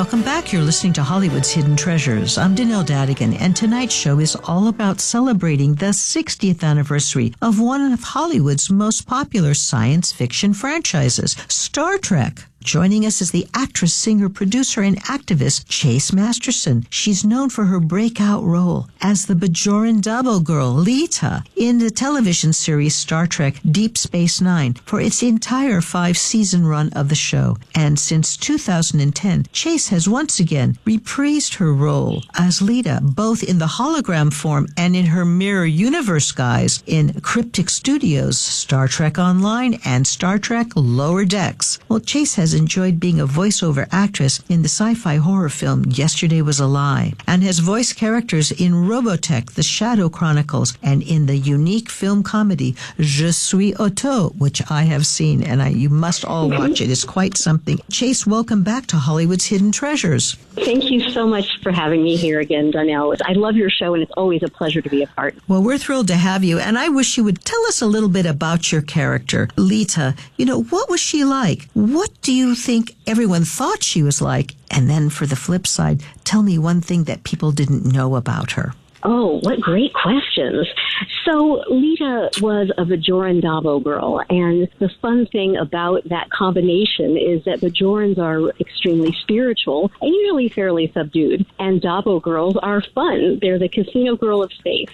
Welcome back. You're listening to Hollywood's Hidden Treasures. I'm Danelle Dadigan, and tonight's show is all about celebrating the 60th anniversary of one of Hollywood's most popular science fiction franchises, Star Trek. Joining us is the actress, singer, producer, and activist Chase Masterson. She's known for her breakout role as the Bajoran Dabo girl, Leeta, in the television series Star Trek Deep Space Nine for its entire 5-season run of the show. And since 2010, Chase has once again reprised her role as Leeta, both in the hologram form and in her mirror universe guise in Cryptic Studios' Star Trek Online and Star Trek Lower Decks. Well, Chase has enjoyed being a voiceover actress in the sci-fi horror film Yesterday Was a Lie, and has voiced characters in Robotech, The Shadow Chronicles, and in the unique film comedy Je suis Otto, which I have seen, and you must all watch it. It's quite something. Chase, welcome back to Hollywood's Hidden Treasures. Thank you so much for having me here again, Donnell. I love your show, and it's always a pleasure to be a part. Well, we're thrilled to have you, and I wish you would tell us a little bit about your character, Leeta. What was she like? What do you think everyone thought she was like? And then for the flip side, tell me one thing that people didn't know about her. Oh, what great questions. So Leeta was a Bajoran Dabo girl, and the fun thing about that combination is that Bajorans are extremely spiritual and usually fairly subdued, and Dabo girls are fun. They're the casino girl of space.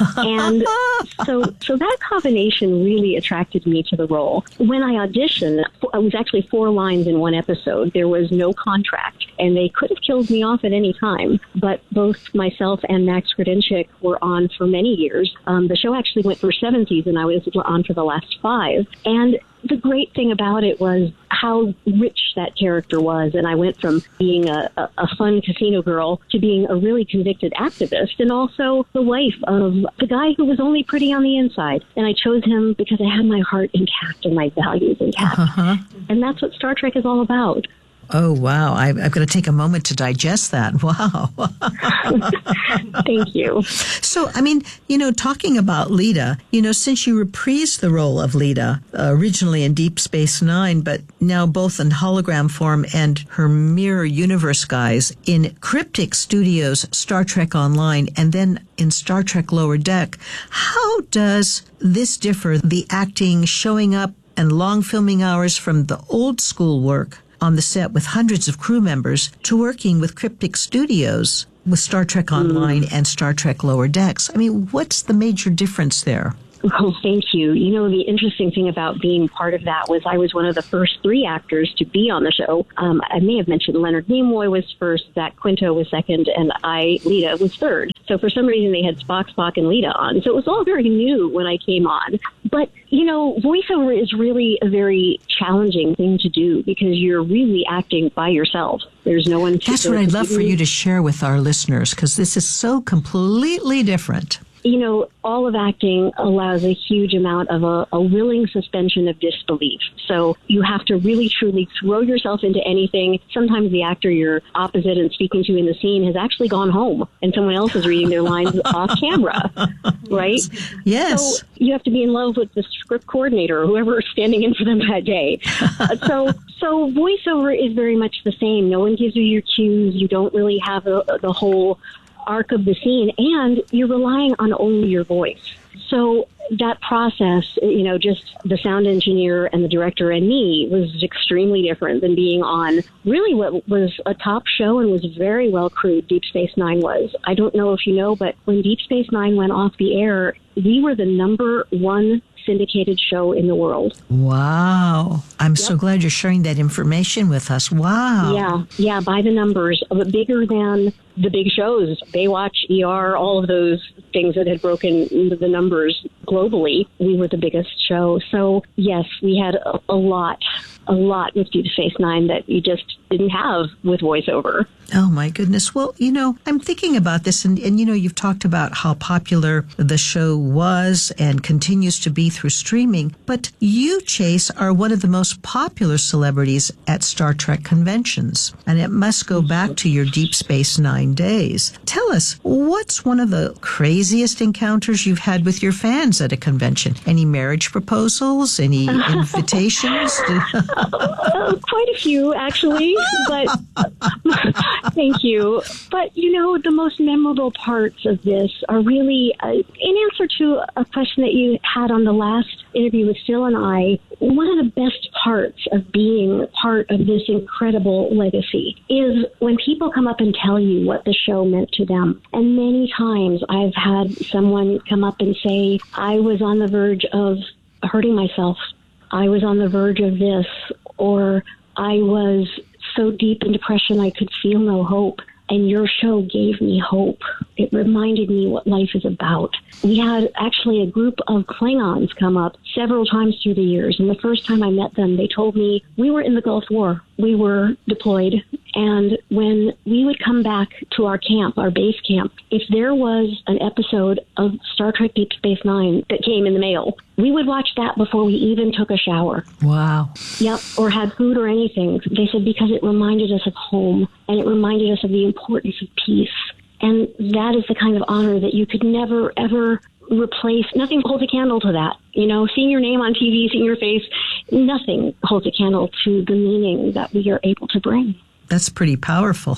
And so that combination really attracted me to the role. When I auditioned, it was actually 4 lines in one episode. There was no contract, and they could have killed me off at any time, but both myself and Max Grodinchik were on for many years. The show actually went for 7 seasons. I was on for the last 5. And the great thing about it was how rich that character was. And I went from being a fun casino girl to being a really convicted activist, and also the wife of the guy who was only pretty on the inside. And I chose him because I had my heart intact and my values intact. And that's what Star Trek is all about. Oh, wow. I've got to take a moment to digest that. Wow. Thank you. So, talking about Leeta, since you reprised the role of Leeta, originally in Deep Space Nine, but now both in hologram form and her mirror universe guise in Cryptic Studios' Star Trek Online, and then in Star Trek Lower Deck, how does this differ, the acting, showing up, and long filming hours from the old school work on the set with hundreds of crew members to working with Cryptic Studios with Star Trek Online and Star Trek Lower Decks? What's the major difference there? Oh, thank you. The interesting thing about being part of that was I was one of the first 3 actors to be on the show. I may have mentioned Leonard Nimoy was first, Zach Quinto was second, and Leeta, was third. So for some reason they had Spock, and Leeta on. So it was all very new when I came on. But, voiceover is really a very challenging thing to do because you're really acting by yourself. There's no one to... That's what I'd love for you to share with our listeners, because this is so completely different. All of acting allows a huge amount of a willing suspension of disbelief. So you have to really, truly throw yourself into anything. Sometimes the actor you're opposite and speaking to in the scene has actually gone home, and someone else is reading their lines off camera, right? Yes. So you have to be in love with the script coordinator or whoever is standing in for them that day. So voiceover is very much the same. No one gives you your cues. You don't really have the whole arc of the scene, and you're relying on only your voice. So that process, just the sound engineer and the director and me was extremely different than being on really what was a top show and was very well crewed. Deep Space Nine was. I don't know if you know, but when Deep Space Nine went off the air, we were the #1 syndicated show in the world. Wow. I'm so glad you're sharing that information with us. Wow. Yeah, by the numbers, bigger than the big shows, Baywatch, ER, all of those things that had broken the numbers globally. We were the biggest show. So, yes, we had a lot with Deep Space Nine that you just didn't have with voiceover. Oh, my goodness. Well, I'm thinking about this, and you've talked about how popular the show was and continues to be through streaming, but you, Chase, are one of the most popular celebrities at Star Trek conventions, and it must go back to your Deep Space Nine days. Tell us, what's one of the craziest encounters you've had with your fans at a convention? Any marriage proposals? Any invitations? Quite a few, actually, but thank you. But, the most memorable parts of this are really, in answer to a question that you had on the last interview with Phil and I, one of the best parts of being part of this incredible legacy is when people come up and tell you what the show meant to them. And many times I've had someone come up and say, I was on the verge of hurting myself. I was on the verge of this, or I was so deep in depression I could feel no hope. And your show gave me hope. It reminded me what life is about. We had actually a group of Klingons come up several times through the years. And the first time I met them, they told me we were in the Gulf War. We were deployed. And when we would come back to our camp, our base camp, if there was an episode of Star Trek Deep Space Nine that came in the mail, we would watch that before we even took a shower. Wow. Yep, or had food or anything. They said because it reminded us of home, and it reminded us of the importance of peace. And that is the kind of honor that you could never, ever replace. Nothing holds a candle to that. Seeing your name on TV, seeing your face, nothing holds a candle to the meaning that we are able to bring. That's pretty powerful.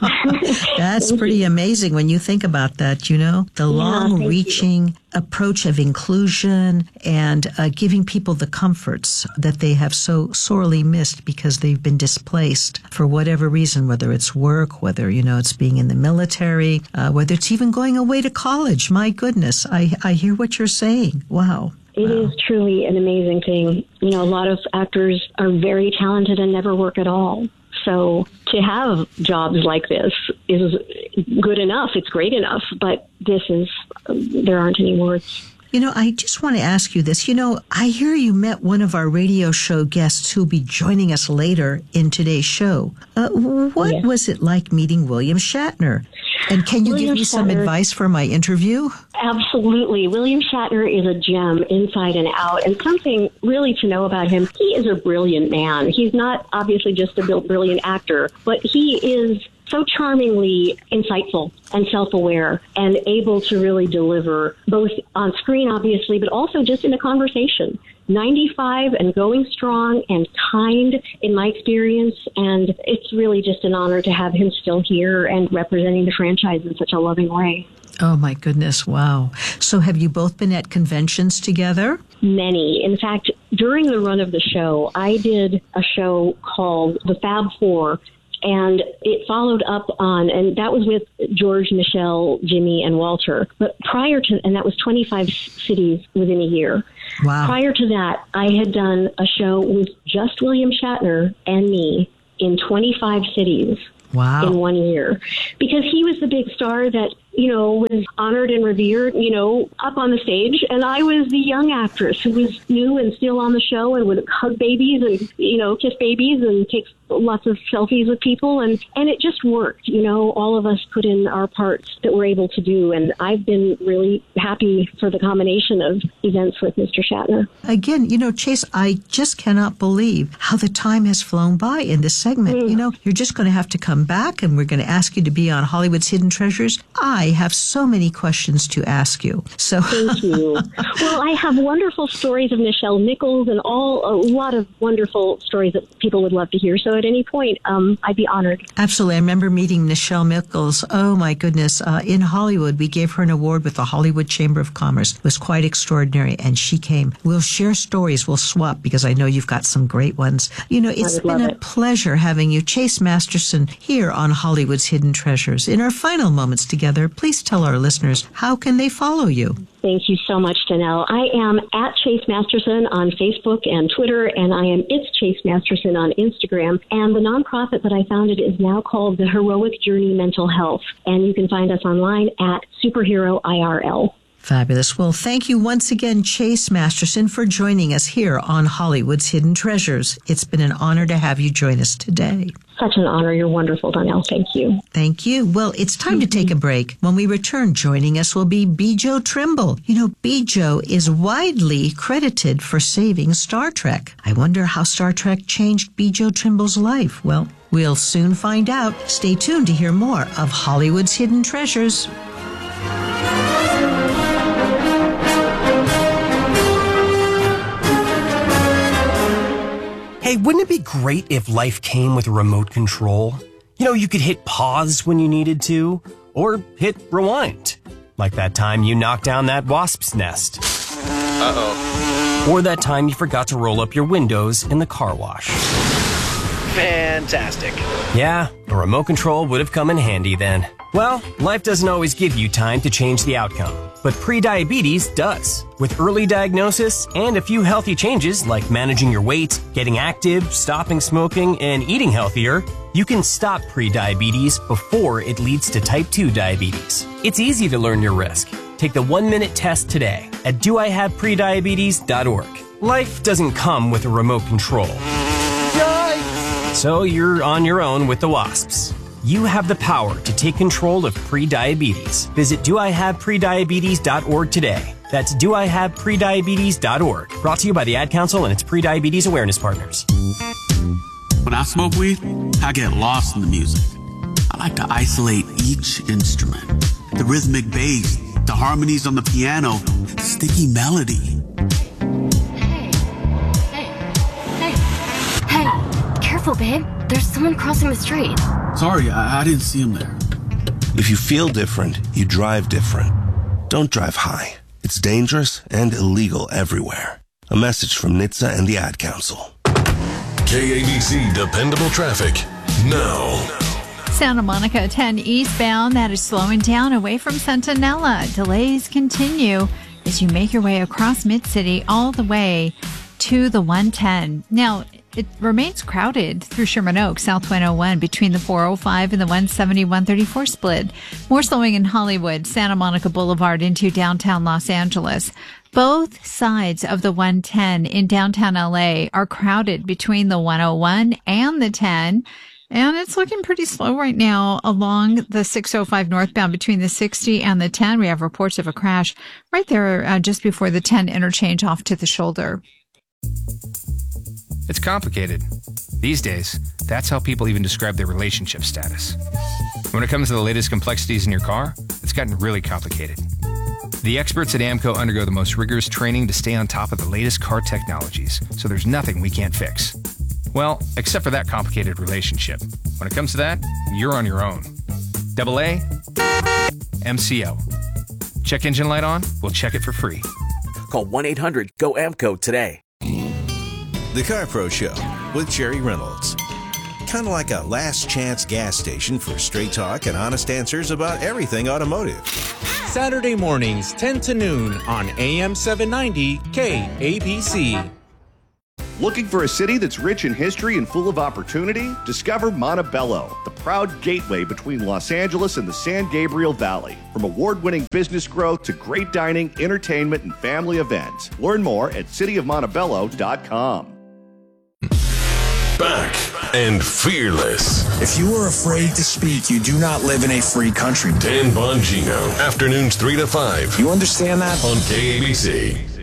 That's pretty amazing when you think about that, the long-reaching approach of inclusion and giving people the comforts that they have so sorely missed because they've been displaced for whatever reason, whether it's work, whether, it's being in the military, whether it's even going away to college. My goodness, I hear what you're saying. Wow. It is truly an amazing thing. A lot of actors are very talented and never work at all. So to have jobs like this is good enough. It's great enough. But there aren't any words. I just want to ask you this. I hear you met one of our radio show guests who'll be joining us later in today's show. What was it like meeting William Shatner? And can you give me some advice for my interview? Absolutely. William Shatner is a gem inside and out. And something really to know about him, he is a brilliant man. He's not obviously just a brilliant actor, but he is so charmingly insightful and self-aware and able to really deliver both on screen, obviously, but also just in a conversation. 95 and going strong and kind in my experience. And it's really just an honor to have him still here and representing the franchise in such a loving way. Oh, my goodness. Wow. So have you both been at conventions together? Many. In fact, during the run of the show, I did a show called The Fab Four. And it followed up on, and that was with George, Michelle, Jimmy, and Walter. But prior to, and that was 25 cities within a year. Wow. Prior to that, I had done a show with just William Shatner and me in 25 cities. Wow. In 1 year. Because he was the big star that, was honored and revered, up on the stage. And I was the young actress who was new and still on the show and would hug babies and, kiss babies and take lots of selfies with people. And it just worked. All of us put in our parts that we're able to do. And I've been really happy for the combination of events with Mr. Shatner. Again, Chase, I just cannot believe how the time has flown by in this segment. You're just going to have to come back and we're going to ask you to be on Hollywood's Hidden Treasures. I have so many questions to ask you. So thank you. Well, I have wonderful stories of Nichelle Nichols and a lot of wonderful stories that people would love to hear. So at any point, I'd be honored. Absolutely. I remember meeting Nichelle Nichols. Oh, my goodness. In Hollywood, we gave her an award with the Hollywood Chamber of Commerce. It was quite extraordinary. And she came. We'll share stories. We'll swap because I know you've got some great ones. It's been a pleasure having you, Chase Masterson, here on Hollywood's Hidden Treasures. In our final moments together, please tell our listeners, how can they follow you? Thank you so much, Danelle. I am at Chase Masterson on Facebook and Twitter, and I am It's Chase Masterson on Instagram. And the nonprofit that I founded is now called the Heroic Journey Mental Health. And you can find us online at Superhero IRL. Fabulous. Well, thank you once again, Chase Masterson, for joining us here on Hollywood's Hidden Treasures. It's been an honor to have you join us today. Such an honor. You're wonderful, Donnell. Thank you. Thank you. Well, it's time to take a break. When we return, joining us will be Bijo Trimble. Bijo is widely credited for saving Star Trek. I wonder how Star Trek changed Bijo Trimble's life. Well, we'll soon find out. Stay tuned to hear more of Hollywood's Hidden Treasures. Hey, wouldn't it be great if life came with a remote control? You know, you could hit pause when you needed to, or hit rewind. Like that time you knocked down that wasp's nest. Uh-oh. Or that time you forgot to roll up your windows in the car wash. Fantastic. Yeah, a remote control would have come in handy then. Well, life doesn't always give you time to change the outcome, but prediabetes does. With early diagnosis and a few healthy changes like managing your weight, getting active, stopping smoking, and eating healthier, you can stop prediabetes before it leads to type 2 diabetes. It's easy to learn your risk. Take the 1-minute test today at doihaveprediabetes.org. Life doesn't come with a remote control. Yikes! So you're on your own with the wasps. You have the power to take control of prediabetes. Visit doihaveprediabetes.org today. That's doihaveprediabetes.org. Brought to you by the Ad Council and its Prediabetes Awareness Partners. When I smoke weed, I get lost in the music. I like to isolate each instrument. The rhythmic bass, the harmonies on the piano, the sticky melody. Hey, careful, babe. There's someone crossing the street. Sorry, I didn't see him there. If you feel different, you drive different. Don't drive high. It's dangerous and illegal everywhere. A message from NHTSA and the Ad Council. KABC Dependable Traffic now. Santa Monica 10 eastbound, that is slowing down away from Centinela. Delays continue as you make your way across Mid-City all the way to the 110. Now, it remains crowded through Sherman Oaks, South 101, between the 405 and the 170-134 split. More slowing in Hollywood, Santa Monica Boulevard into downtown Los Angeles. Both sides of the 110 in downtown LA are crowded between the 101 and the 10. And it's looking pretty slow right now along the 605 northbound between the 60 and the 10. We have reports of a crash right there just before the 10 interchange off to the shoulder. It's complicated. These days, that's how people even describe their relationship status. When it comes to the latest complexities in your car, it's gotten really complicated. The experts at AAMCO undergo the most rigorous training to stay on top of the latest car technologies, so there's nothing we can't fix. Well, except for that complicated relationship. When it comes to that, you're on your own. AA, MCO. Check engine light on? We'll check it for free. Call 1-800-GO-AMCO today. The Car Pro Show with Jerry Reynolds. Kind of like a last chance gas station for straight talk and honest answers about everything automotive. Saturday mornings, 10 to noon on AM 790 KABC. Looking for a city that's rich in history and full of opportunity? Discover Montebello, the proud gateway between Los Angeles and the San Gabriel Valley. From award-winning business growth to great dining, entertainment, and family events. Learn more at cityofmontebello.com. Back and fearless. If you are afraid to speak, you do not live in a free country. Dan Bongino, afternoons 3 to 5. You understand that? On KABC.